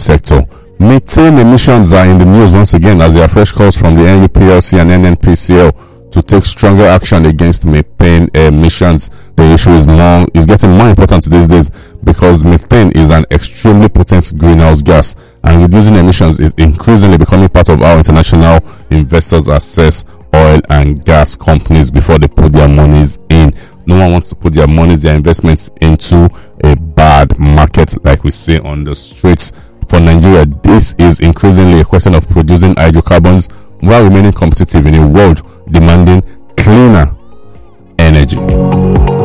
sector. Methane emissions are in the news once again as there are fresh calls from the NUPLC and NNPCL to take stronger action against methane emissions. The issue is getting more important these days because methane is an extremely potent greenhouse gas, and reducing emissions is increasingly becoming part of how international investors assess oil and gas companies before they put their monies in. No one wants to put their investments into a bad market like we see on the streets. For Nigeria, this is increasingly a question of producing hydrocarbons while remaining competitive in a world demanding cleaner energy.